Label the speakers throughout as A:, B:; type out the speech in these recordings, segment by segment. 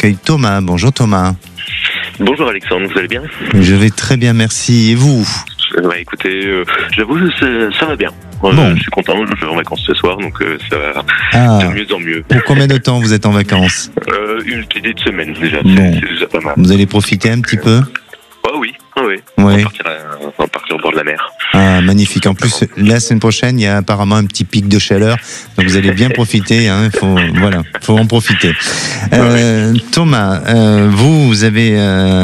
A: accueille Thomas. Bonjour Thomas.
B: Bonjour Alexandre, vous allez bien?
A: Je vais très bien, merci. Et vous?
B: Écoutez, j'avoue que ça va bien.
A: Bon.
B: Je suis content, je vais en vacances ce soir, donc ça va de mieux en mieux.
A: Pour combien de temps vous êtes en vacances?
B: Une petite semaine déjà,
A: Bon.
B: c'est déjà pas mal.
A: Vous allez profiter un petit peu?
B: Oui.
A: Ouais.
B: On va partir au bord de la mer.
A: Ah, magnifique. En plus, la semaine prochaine, il y a apparemment un petit pic de chaleur. Donc, vous allez bien profiter. Faut en profiter. Thomas, vous avez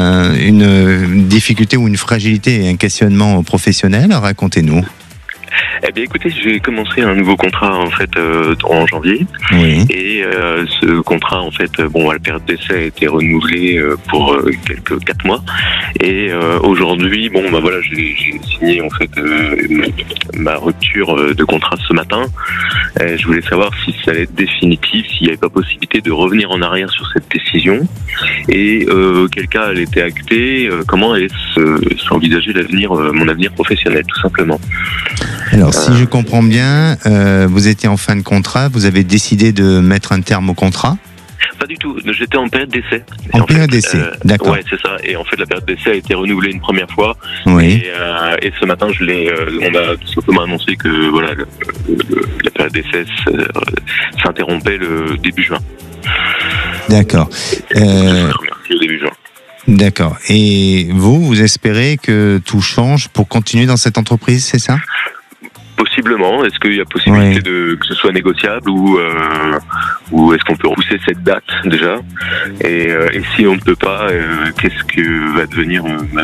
A: une difficulté ou une fragilité et un questionnement professionnel. Racontez-nous.
B: Eh bien, écoutez, j'ai commencé un nouveau contrat en fait en janvier.
A: Oui.
B: Et ce contrat, en fait, la période d'essai a été renouvelée pour quelques 4 mois. Et aujourd'hui, j'ai signé en fait ma rupture de contrat ce matin. Je voulais savoir si ça allait être définitif, s'il n'y avait pas possibilité de revenir en arrière sur cette décision. Et quel cas elle était actée, comment allait s'envisager mon avenir professionnel, tout simplement.
A: Alors, si je comprends bien, vous étiez en fin de contrat, vous avez décidé de mettre un terme au contrat?
B: Pas du tout, j'étais en période d'essai.
A: En période d'essai, d'accord.
B: Ouais, c'est ça. Et en fait, la période d'essai a été renouvelée une première fois.
A: Oui.
B: Et ce matin, on a tout simplement annoncé que la période d'essai s'interrompait le début juin.
A: D'accord.
B: Au début juin.
A: D'accord. Et vous espérez que tout change pour continuer dans cette entreprise, c'est ça?
B: Possiblement. Est-ce qu'il y a possibilité que ce soit négociable ou est-ce qu'on peut repousser cette date déjà? Et si on ne peut pas, qu'est-ce qui va devenir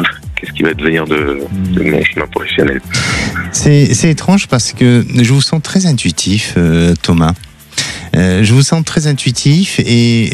B: de mon chemin professionnel?
A: C'est étrange parce que je vous sens très intuitif, Thomas. Je vous sens très intuitif et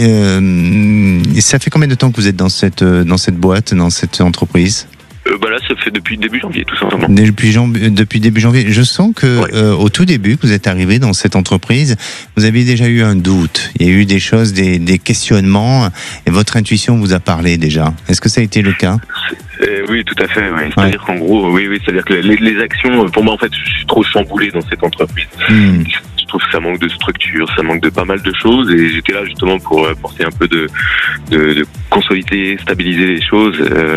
A: ça fait combien de temps que vous êtes dans cette boîte, dans cette entreprise?
B: Là, ça fait depuis début janvier, tout simplement.
A: Depuis début janvier. Je sens que au tout début, que vous êtes arrivé dans cette entreprise, vous avez déjà eu un doute. Il y a eu des choses, des questionnements, et votre intuition vous a parlé déjà. Est-ce que ça a été le cas?
B: Oui, tout à fait. Oui. C'est-à-dire qu'en gros, c'est-à-dire que les actions, pour moi, en fait, je suis trop chamboulé dans cette entreprise. Je trouve que ça manque de structure, ça manque de pas mal de choses, et j'étais là justement pour apporter un peu de consolider, stabiliser les choses,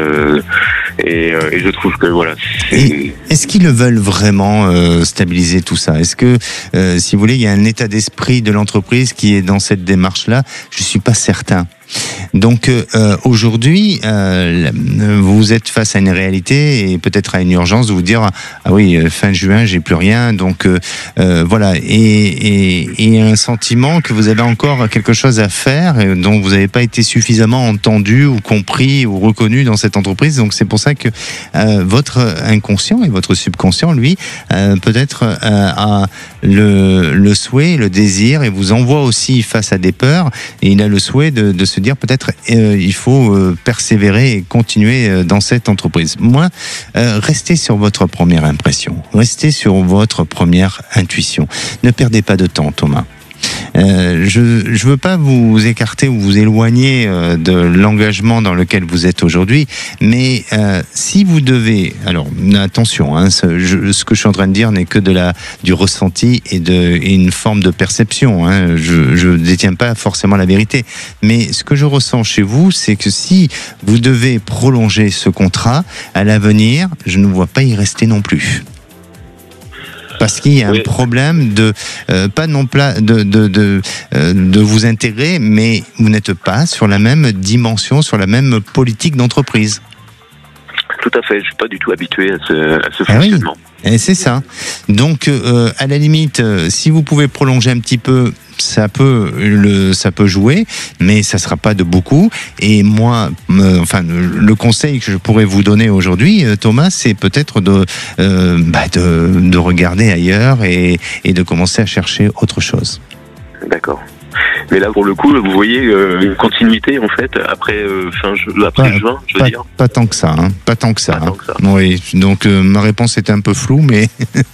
B: et je trouve que voilà.
A: Est-ce qu'ils le veulent vraiment stabiliser tout ça? Est-ce que, si vous voulez, il y a un état d'esprit de l'entreprise qui est dans cette démarche-là? Je suis pas certain. Donc aujourd'hui, vous êtes face à une réalité et peut-être à une urgence de vous dire fin juin j'ai plus rien, donc voilà, et un sentiment que vous avez encore quelque chose à faire et dont vous n'avez pas été suffisamment entendu ou compris ou reconnu dans cette entreprise. Donc c'est pour ça que votre inconscient et votre subconscient, lui, peut-être a le souhait, le désir, et vous envoie aussi face à des peurs, et il a le souhait de se dire peut-être il faut persévérer et continuer dans cette entreprise. Moi, restez sur votre première impression, restez sur votre première intuition. Ne perdez pas de temps, Thomas. Je veux pas vous écarter ou vous éloigner de l'engagement dans lequel vous êtes aujourd'hui, mais si vous devez, alors attention, ce que je suis en train de dire n'est que du ressenti et une forme de perception. Je détiens pas forcément la vérité, mais ce que je ressens chez vous, c'est que si vous devez prolonger ce contrat à l'avenir, je ne vois pas y rester non plus. Parce qu'il y a un problème pas non pas de vous intégrer, mais vous n'êtes pas sur la même dimension, sur la même politique d'entreprise.
B: Tout à fait, je suis pas du tout habitué à ce fonctionnement.
A: Et c'est ça. Donc, à la limite, si vous pouvez prolonger un petit peu, ça peut jouer, mais ça sera pas de beaucoup. Et moi, le conseil que je pourrais vous donner aujourd'hui, Thomas, c'est peut-être de regarder ailleurs et de commencer à chercher autre chose.
B: D'accord. Mais là, pour le coup, vous voyez une continuité en fait après juin, je veux dire.
A: Pas tant que ça, pas tant que ça. Oui. Donc ma réponse était un peu floue, mais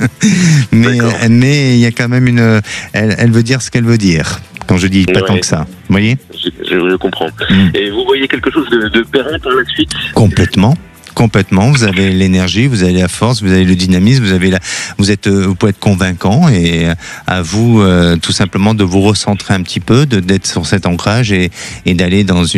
A: mais il y a quand même elle veut dire ce qu'elle veut dire. Quand je dis pas tant que ça, vous voyez.
B: Je comprends. Et vous voyez quelque chose de pérenne par la suite?
A: Complètement, vous avez l'énergie, vous avez la force, vous avez le dynamisme, vous pouvez être convaincant, et à vous tout simplement de vous recentrer un petit peu, d'être sur cet ancrage et d'aller dans